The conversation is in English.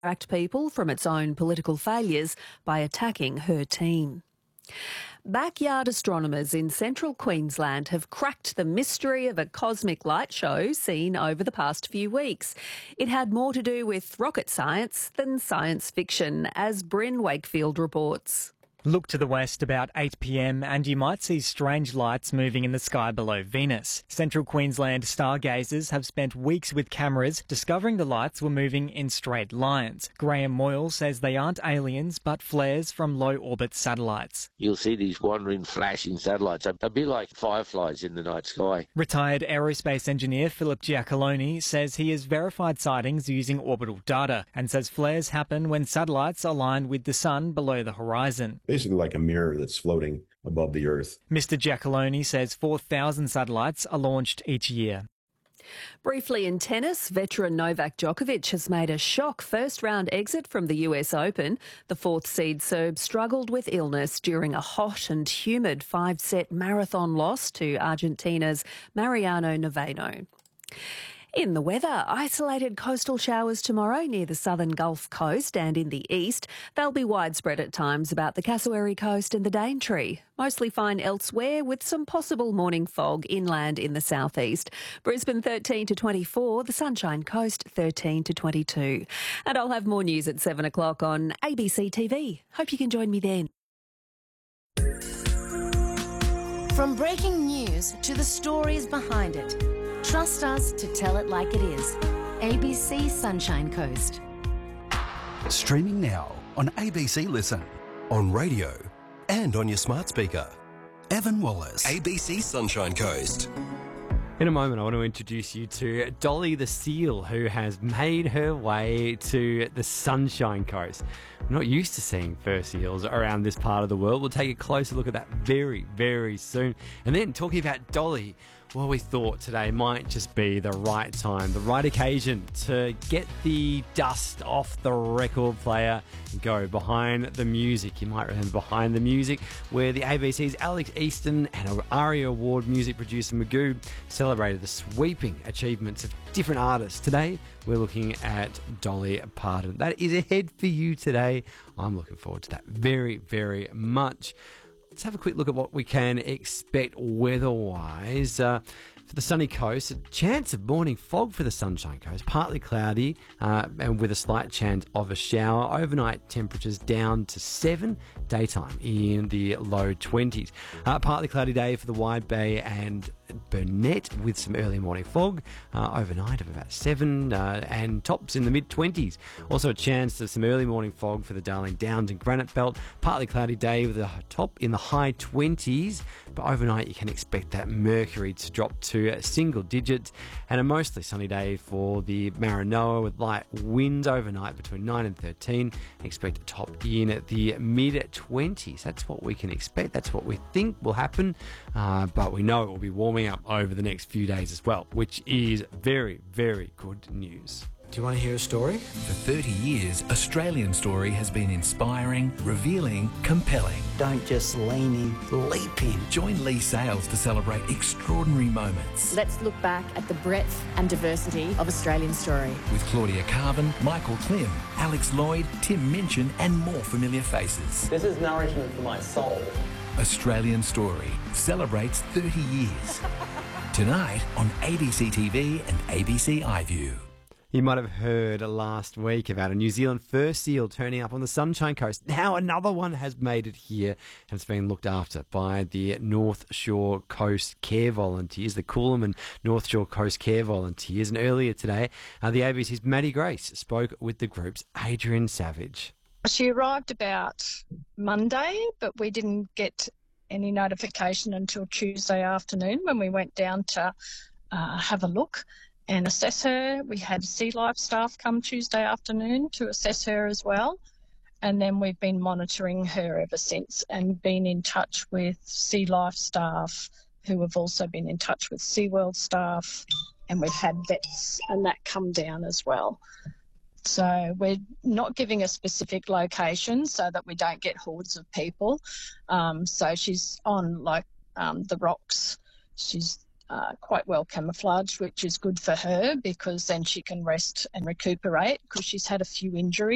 distract people from its own political failures by attacking her team. Backyard astronomers in central Queensland have cracked the mystery of a cosmic light show seen over the past few weeks. It had more to do with rocket science than science fiction, as Bryn Wakefield reports. Look to the west about 8 p.m. and you might see strange lights moving in the sky below Venus. Central Queensland stargazers have spent weeks with cameras discovering the lights were moving in straight lines. Graham Moyle says they aren't aliens but flares from low-orbit satellites. You'll see these wandering, flashing satellites, a bit like fireflies in the night sky. Retired aerospace engineer Philip Giacalone says he has verified sightings using orbital data and says flares happen when satellites align with the sun below the horizon. Basically like a mirror that's floating above the Earth. Mr. Giacalone says 4,000 satellites are launched each year. Briefly in tennis, veteran Novak Djokovic has made a shock first-round exit from the US Open. The fourth-seed Serb struggled with illness during a hot and humid 5-set marathon loss to Argentina's Mariano Noveno. In the weather, isolated coastal showers tomorrow near the southern Gulf Coast and in the east. They'll be widespread at times about the Cassowary Coast and the Daintree. Mostly fine elsewhere with some possible morning fog inland in the southeast. Brisbane 13 to 24, the Sunshine Coast 13 to 22. And I'll have more news at 7 o'clock on ABC TV. Hope you can join me then. From breaking news to the stories behind it. Trust us to tell it like it is. ABC Sunshine Coast. Streaming now on ABC Listen, on radio and on your smart speaker. Evan Wallace. ABC Sunshine Coast. In a moment, I want to introduce you to Dolly the seal, who has made her way to the Sunshine Coast. We're not used to seeing fur seals around this part of the world. We'll take a closer look at that very, very soon. And then talking about Dolly, well, we thought today might just be the right time, the right occasion to get the dust off the record player and go behind the music. You might remember Behind the Music, where the ABC's Alex Easton and ARIA Award music producer Magoo celebrated the sweeping achievements of different artists. Today, we're looking at Dolly Parton. That is ahead for you today. I'm looking forward to that very, very much. Let's have a quick look at what we can expect weather-wise. For the sunny coast, a chance of morning fog for the Sunshine Coast, partly cloudy and with a slight chance of a shower. Overnight temperatures down to 7, daytime in the low 20s. Partly cloudy day for the Wide Bay and Burnett with some early morning fog. Overnight of about 7 and tops in the mid-20s. Also a chance of some early morning fog for the Darling Downs and Granite Belt. Partly cloudy day with a top in the high 20s, but overnight you can expect that mercury to drop to single digits, and a mostly sunny day for the Maranoa with light winds overnight between 9 and 13. Expect a top in at the mid-20s. That's what we can expect. That's what we think will happen, but we know it will be warming up over the next few days as well, which is very, very good news. Do you want to hear a story? For 30 years, Australian Story has been inspiring, revealing, compelling. Don't just lean in, leap in. Join Lee Sales to celebrate extraordinary moments. Let's look back at the breadth and diversity of Australian Story. With Claudia Carvin, Michael Klim, Alex Lloyd, Tim Minchin and more familiar faces. This is nourishment for my soul. Australian Story celebrates 30 years. Tonight on ABC TV and ABC iView. You might have heard last week about a New Zealand fur seal turning up on the Sunshine Coast. Now another one has made it here and it's been looked after by the North Shore Coast Care Volunteers, the Coolum and North Shore Coast Care Volunteers. And earlier today, the ABC's Maddie Grace spoke with the group's Adrian Savage. She arrived about Monday, but we didn't get any notification until Tuesday afternoon when we went down to have a look and assess her. We had Sea Life staff come Tuesday afternoon to assess her as well. And then we've been monitoring her ever since and been in touch with Sea Life staff who have also been in touch with SeaWorld staff, and we've had vets and that come down as well. So we're not giving a specific location so that we don't get hordes of people. So she's on the rocks. She's quite well camouflaged, which is good for her because then she can rest and recuperate because she's had a few injuries.